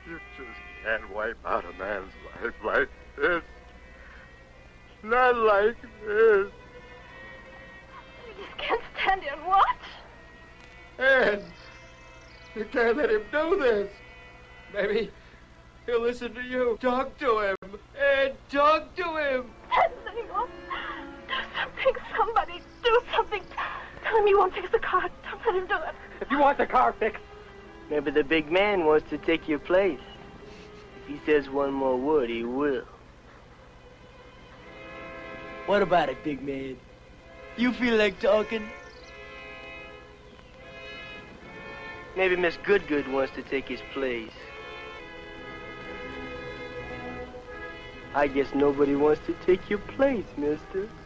You just can't wipe out a man's life like this. Not like this. You just can't stand here and watch. Ann, you can't let him do this. Maybe he'll listen to you. Talk to him. Ann, talk to him. Seymour, do something. Somebody do something. Tell him you won't fix the car. Don't let him do it. If you want the car fixed, maybe the big man wants to take your place. If he says one more word, he will. What about it, big man? You feel like talking? Maybe Miss Goodgood wants to take his place. I guess nobody wants to take your place, mister.